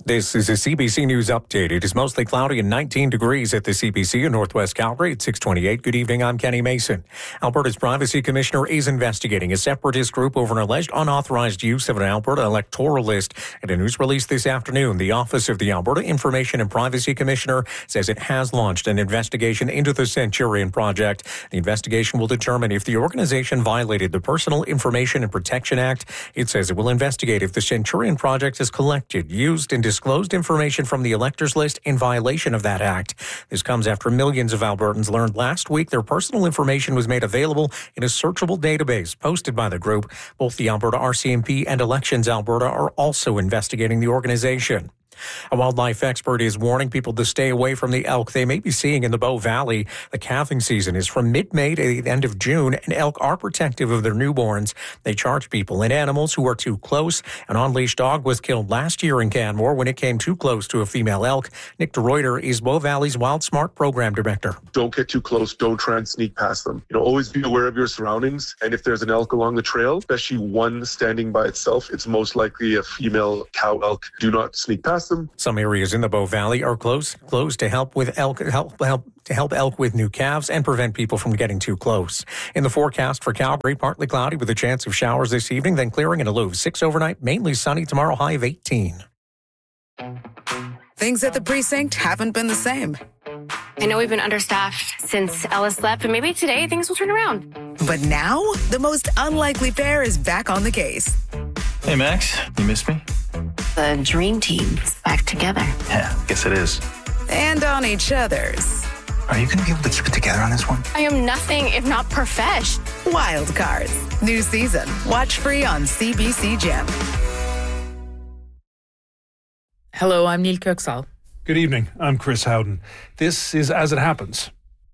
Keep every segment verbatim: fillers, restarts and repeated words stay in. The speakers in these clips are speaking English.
This is a C B C News update. It is mostly cloudy and nineteen degrees at the C B C in Northwest Calgary at six twenty-eight. Good evening, I'm Kenny Mason. Alberta's Privacy Commissioner is investigating a separatist group over an alleged unauthorized use of an Alberta electoral list. In a news release this afternoon, the Office of the Alberta Information and Privacy Commissioner says it has launched an investigation into the Centurion Project. The investigation will determine if the organization violated the Personal Information and Protection Act. It says it will investigate if the Centurion Project has collected, used, and disclosed information from the electors list in violation of that act. This comes after millions of Albertans learned last week their personal information was made available in a searchable database posted by the group. Both the Alberta R C M P and Elections Alberta are also investigating the organization. A wildlife expert is warning people to stay away from the elk they may be seeing in the Bow Valley. The calving season is from mid-May to the end of June, and elk are protective of their newborns. They charge people and animals who are too close. An on-leash dog was killed last year in Canmore when it came too close to a female elk. Nick DeReuter is Bow Valley's Wild Smart Program Director. Don't get too close. Don't try and sneak past them. You know, always be aware of your surroundings. And if there's an elk along the trail, especially one standing by itself, it's most likely a female cow elk. Do not sneak past them. Some areas in the Bow Valley are closed, closed to help with elk, help, help to help elk with new calves and prevent people from getting too close. In the forecast for Calgary, partly cloudy with a chance of showers this evening, then clearing in a low of six overnight, mainly sunny tomorrow, high of eighteen. Things at the precinct haven't been the same. I know we've been understaffed since Ellis left, but maybe today things will turn around. But now, the most unlikely pair is back on the case. Hey, Max, you miss me? The dream team's back together. Yeah, guess it is. And on each other's. Are you going to be able to keep it together on this one? I am nothing if not profesh. Wild Cards. New season. Watch free on C B C Gem. Hello, I'm Neil Kirksall. Good evening. I'm Chris Howden. This is As It Happens.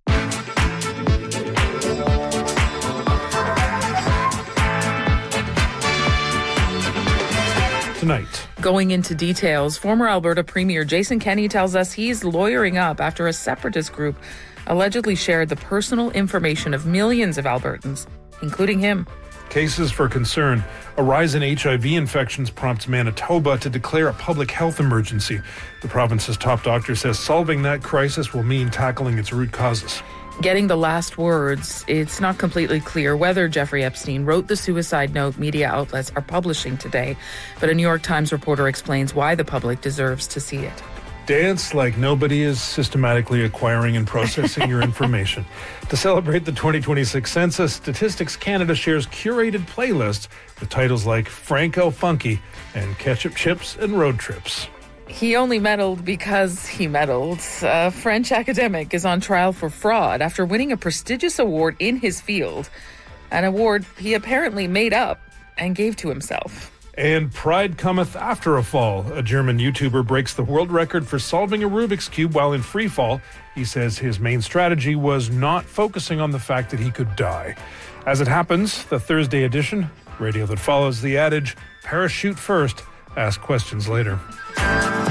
Tonight. Going into details, former Alberta Premier Jason Kenney tells us he's lawyering up after a separatist group allegedly shared the personal information of millions of Albertans, including him. Cases for concern. A rise in H I V infections prompts Manitoba to declare a public health emergency. The province's top doctor says solving that crisis will mean tackling its root causes. Getting the last words, it's not completely clear whether Jeffrey Epstein wrote the suicide note media outlets are publishing today, but a New York Times reporter explains why the public deserves to see it. Dance like nobody is systematically acquiring and processing your information. To celebrate the twenty twenty-six census, Statistics Canada shares curated playlists with titles like Franco Funky and Ketchup Chips and Road Trips. He only meddled because he meddled. A French academic is on trial for fraud after winning a prestigious award in his field, an award he apparently made up and gave to himself. And pride cometh after a fall. A German YouTuber breaks the world record for solving a Rubik's Cube while in free fall. He says his main strategy was not focusing on the fact that he could die. As it happens, the Thursday edition, radio that follows the adage, parachute first, ask questions later.